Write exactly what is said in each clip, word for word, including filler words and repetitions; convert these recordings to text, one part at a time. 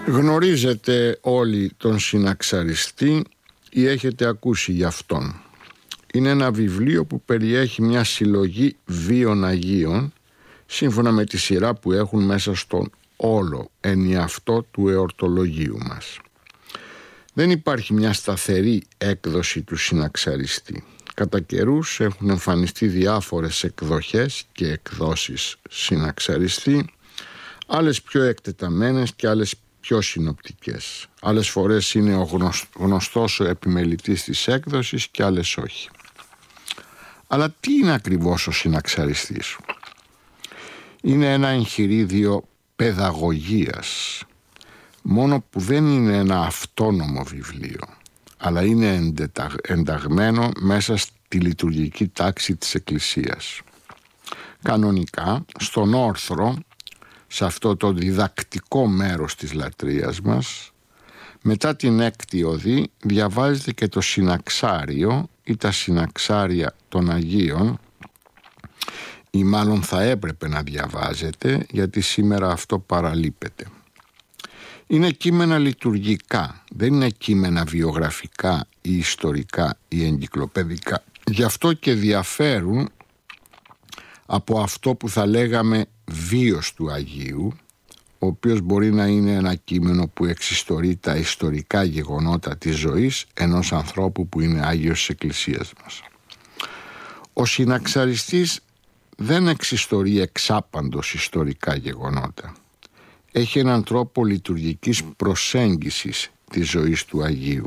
Γνωρίζετε όλοι τον Συναξαριστή ή έχετε ακούσει γι' αυτόν. Είναι ένα βιβλίο που περιέχει μια συλλογή βίων Αγίων σύμφωνα με τη σειρά που έχουν μέσα στον όλο ενιαυτό του εορτολογίου μας. Δεν υπάρχει μια σταθερή έκδοση του Συναξαριστή. Κατά καιρούς έχουν εμφανιστεί διάφορες εκδοχές και εκδόσεις Συναξαριστή, άλλες πιο εκτεταμένες και άλλες πιο συνοπτικές. Άλλες φορές είναι ο γνωστός ο επιμελητής της έκδοσης και άλλες όχι. Αλλά τι είναι ακριβώς ο Συναξαριστής? Είναι ένα εγχειρίδιο παιδαγωγίας, μόνο που δεν είναι ένα αυτόνομο βιβλίο, αλλά είναι ενταγμένο μέσα στη λειτουργική τάξη της Εκκλησίας. Κανονικά, στον όρθρο, σε αυτό το διδακτικό μέρος της λατρείας μας, μετά την έκτη οδή διαβάζεται και το συναξάριο ή τα συναξάρια των Αγίων, ή μάλλον θα έπρεπε να διαβάζετε, γιατί σήμερα αυτό παραλείπεται. Είναι κείμενα λειτουργικά, δεν είναι κείμενα βιογραφικά ή ιστορικά ή εγκυκλοπαιδικά. Γι' αυτό και διαφέρουν από αυτό που θα λέγαμε βίος του Αγίου, ο οποίος μπορεί να είναι ένα κείμενο που εξιστορεί τα ιστορικά γεγονότα της ζωής ενός ανθρώπου που είναι Άγιος της Εκκλησίας μας. Ο Συναξαριστής δεν εξιστορεί εξάπαντος ιστορικά γεγονότα. Έχει έναν τρόπο λειτουργικής προσέγγισης της ζωής του Αγίου.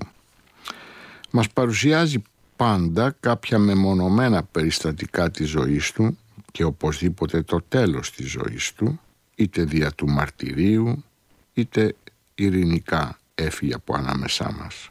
Μας παρουσιάζει πάντα κάποια μεμονωμένα περιστατικά της ζωής του και οπωσδήποτε το τέλος της ζωής του, είτε δια του μαρτυρίου, είτε ειρηνικά έφυγε από ανάμεσά μας.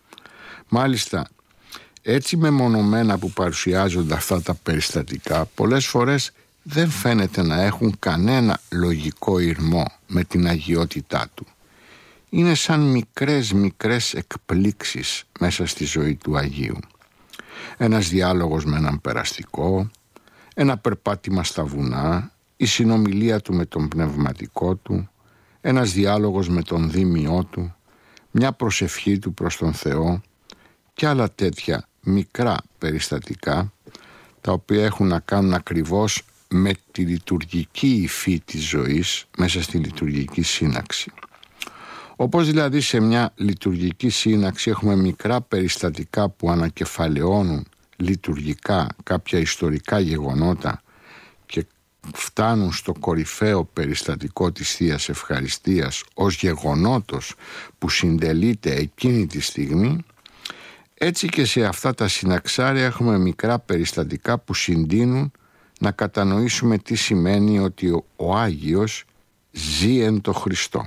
Μάλιστα, έτσι μεμονωμένα που παρουσιάζονται αυτά τα περιστατικά, πολλές φορές δεν φαίνεται να έχουν κανένα λογικό ηρμό με την αγιότητά του. Είναι σαν μικρές μικρές εκπλήξεις μέσα στη ζωή του Αγίου. Ένας διάλογος με έναν περαστικό, ένα περπάτημα στα βουνά, η συνομιλία του με τον πνευματικό του, ένας διάλογος με τον δήμιό του, μια προσευχή του προς τον Θεό και άλλα τέτοια μικρά περιστατικά, τα οποία έχουν να κάνουν ακριβώς με τη λειτουργική υφή της ζωής μέσα στη λειτουργική σύναξη. Όπως δηλαδή σε μια λειτουργική σύναξη έχουμε μικρά περιστατικά που ανακεφαλαιώνουν λειτουργικά κάποια ιστορικά γεγονότα και φτάνουν στο κορυφαίο περιστατικό της Θείας Ευχαριστίας ως γεγονότος που συντελείται εκείνη τη στιγμή, έτσι και σε αυτά τα συναξάρια έχουμε μικρά περιστατικά που συντείνουν να κατανοήσουμε τι σημαίνει ότι ο, ο Άγιος ζει εν το Χριστό.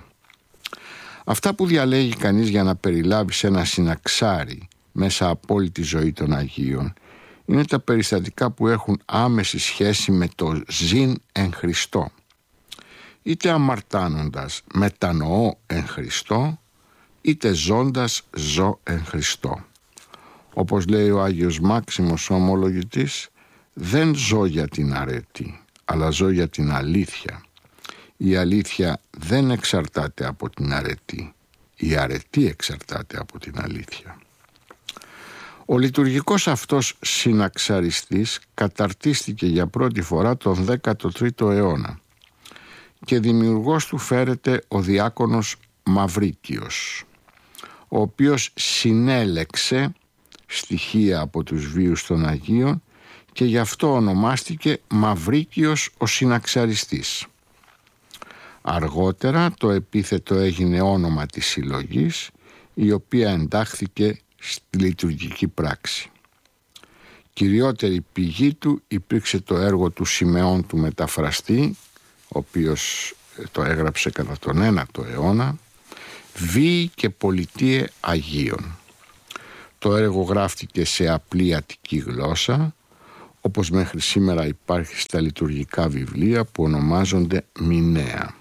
Αυτά που διαλέγει κανείς για να περιλάβει σε ένα συναξάρι μέσα από όλη τη ζωή των Αγίων είναι τα περιστατικά που έχουν άμεση σχέση με το ζήν εν Χριστώ. Είτε αμαρτάνοντας μετανοώ εν Χριστώ, είτε ζώντας ζω εν Χριστώ. Όπως λέει ο Άγιος Μάξιμος ο ομολογητής, δεν ζω για την αρετή, αλλά ζω για την αλήθεια. Η αλήθεια δεν εξαρτάται από την αρετή. Η αρετή εξαρτάται από την αλήθεια. Ο λειτουργικός αυτός συναξαριστής καταρτίστηκε για πρώτη φορά τον δέκατο τρίτο αιώνα και δημιουργός του φέρεται ο διάκονος Μαυρίκιος, ο οποίος συνέλεξε στοιχεία από τους βίους των Αγίων και γι' αυτό ονομάστηκε Μαυρίκιος ο Συναξαριστής. Αργότερα το επίθετο έγινε όνομα της συλλογής, η οποία εντάχθηκε στη λειτουργική πράξη. Κυριότερη πηγή του υπήρξε το έργο του Σιμεών του Μεταφραστή, ο οποίος το έγραψε κατά τον ένατο αιώνα, «Βίοι και πολιτείε Αγίων». Το έργο γράφτηκε σε απλή αττική γλώσσα, όπως μέχρι σήμερα υπάρχει στα λειτουργικά βιβλία που ονομάζονται μηνέα.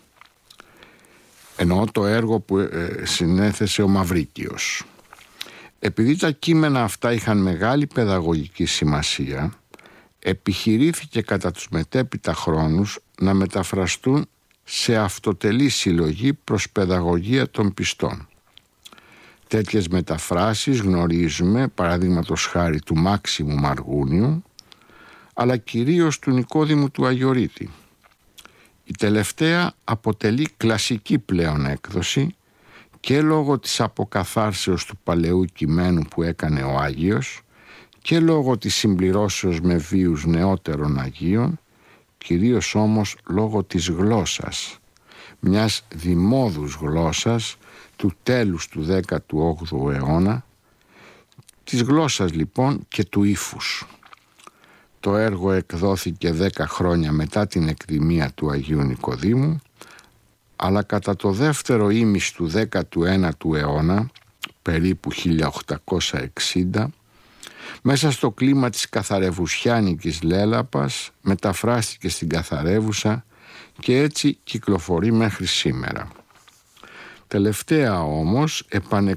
Εννοώ το έργο που ε, συνέθεσε ο Μαυρίκιος. Επειδή τα κείμενα αυτά είχαν μεγάλη παιδαγωγική σημασία, επιχειρήθηκε κατά τους μετέπειτα χρόνους να μεταφραστούν σε αυτοτελή συλλογή προς παιδαγωγία των πιστών. Τέτοιες μεταφράσεις γνωρίζουμε, παραδείγματος χάρη του Μάξιμου Μαργούνιου, αλλά κυρίως του Νικόδημου του Αγιορείτη. Η τελευταία αποτελεί κλασική πλέον έκδοση και λόγω της αποκαθάρσεως του παλαιού κειμένου που έκανε ο Άγιος και λόγω της συμπληρώσεως με βίους νεότερων Αγίων, κυρίως όμως λόγω της γλώσσας, μιας δημόδους γλώσσας του τέλους του δέκατου όγδοου αιώνα, της γλώσσας λοιπόν και του ύφους. Το έργο εκδόθηκε δέκα χρόνια μετά την εκδημία του Αγίου Νικοδήμου, αλλά κατά το δεύτερο ήμιση του δέκατου ένατου αιώνα, περίπου χίλια οκτακόσια εξήντα, μέσα στο κλίμα της καθαρευουσιάνικης λέλαπας μεταφράστηκε στην καθαρεύουσα και έτσι κυκλοφορεί μέχρι σήμερα. Τελευταία όμως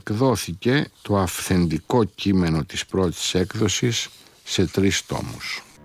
επανεκδόθηκε το αυθεντικό κείμενο της πρώτης έκδοσης σε τρεις τόμους.